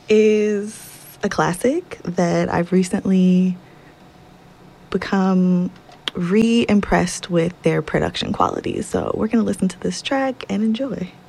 is a classic that I've recently become re-impressed with their production quality. So we're going to listen to this track and enjoy.